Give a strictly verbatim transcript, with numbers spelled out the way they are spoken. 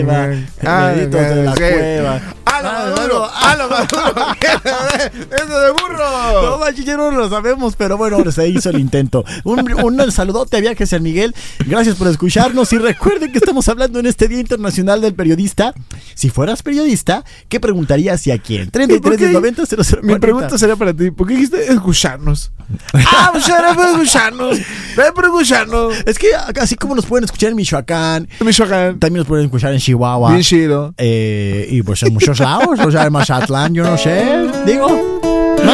Ah, de la sí. cueva. ¡A lo maduro! ¡A lo maduro! ¡Eso de burro! No, machillero, no lo sabemos, pero bueno, se hizo el intento. Un, un saludote a Viajes San Miguel. Gracias por escucharnos y recuerden que estamos hablando en este Día Internacional del Periodista. Si fueras periodista, ¿qué preguntarías y a quién? treinta y tres noventa cero cero cuarenta. Mi pregunta sería para ti, ¿por qué dijiste escucharnos? ¡Ah, pues era para escucharnos! ¡Ven para escucharnos! Es que así como nos pueden escuchar en Michoacán, en Michoacán, también nos pueden escuchar en Chihuahua. Bien chido. Eh, y pues en muchos lados, o sea, en Mazatlán, yo no sé, digo.